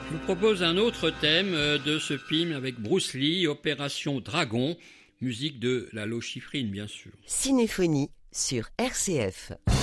Je vous propose un autre thème de ce film avec Bruce Lee, Opération Dragon, musique de Lalo Schifrin bien sûr. Cinéphonie sur RCF.